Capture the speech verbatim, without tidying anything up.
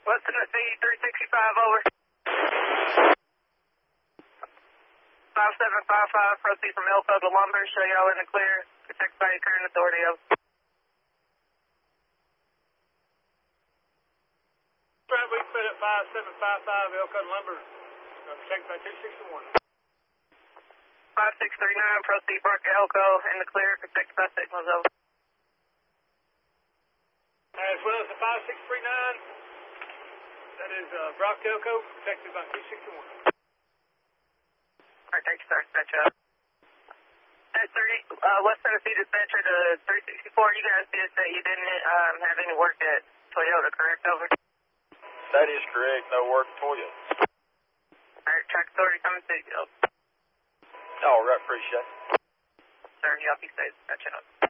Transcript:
West Tennessee, three sixty-five, over. five seven five five, proceed from Elko to Lumber, show y'all in the clear. Protect by your current authority, over. Right, we put at five seven five five, Elko to Lumber. Uh, protect by two sixty-one. five six three nine, proceed Brock to Elko, in the clear. Protect by signals, over. As well as the five six three nine, that is uh, Brock to Elko, protected by two sixty-one. Alright, thanks, sir. Dispatch up. At thirty, uh, West Tennessee dispatcher to three sixty-four, you guys did say you didn't um, have any work at Toyota, correct? Over. That is correct. No work at Toyota. Alright, track authority coming to you. All right, appreciate it. Sir, y'all be safe. Dispatch up.